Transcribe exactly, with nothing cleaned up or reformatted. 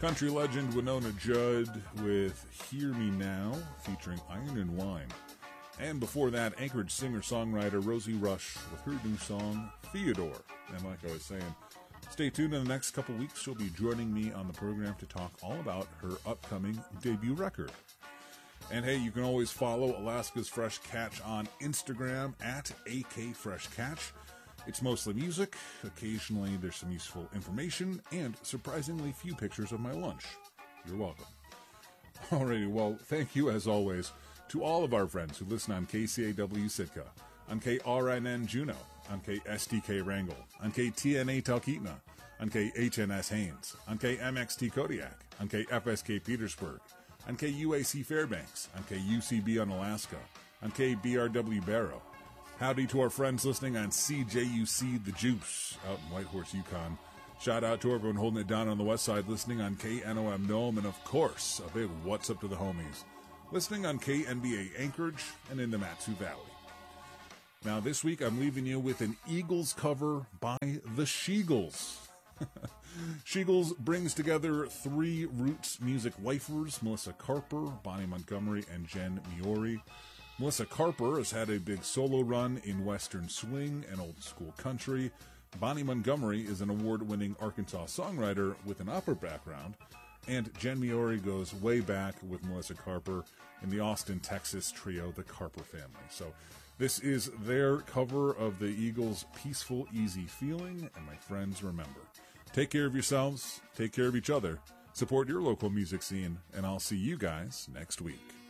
Country legend Winona Judd with Hear Me Now, featuring Iron and Wine. And before that, Anchorage singer-songwriter Rosie Rush with her new song, Theodore. And like I was saying, stay tuned. In the next couple weeks, she'll be joining me on the program to talk all about her upcoming debut record. And hey, you can always follow Alaska's Fresh Catch on Instagram at A K Fresh Catch. It's mostly music. Occasionally there's some useful information and surprisingly few pictures of my lunch. You're welcome. Alrighty, well, thank you as always to all of our friends who listen on K C A W Sitka, on K R N N Juneau, on K S T K Wrangell, on K T N A Talkeetna, on K H N S Haines, on K M X T Kodiak, on K F S K Petersburg, on K U A C Fairbanks, on K U C B on Alaska, on K B R W Barrow. Howdy to our friends listening on C J U C The Juice out in Whitehorse, Yukon. Shout out to everyone holding it down on the west side listening on K N O M Nome, and of course, a big what's up to the homies listening on K N B A Anchorage and in the Matsu Valley. Now this week I'm leaving you with an Eagles cover by the Sheagles. Sheagles brings together three Roots music lifers, Melissa Carper, Bonnie Montgomery, and Jen Miori. Melissa Carper has had a big solo run in Western swing and old school country. Bonnie Montgomery is an award-winning Arkansas songwriter with an opera background. And Jen Miori goes way back with Melissa Carper in the Austin, Texas trio, the Carper Family. So this is their cover of the Eagles' Peaceful, Easy Feeling. And my friends, remember, take care of yourselves, take care of each other, support your local music scene, and I'll see you guys next week.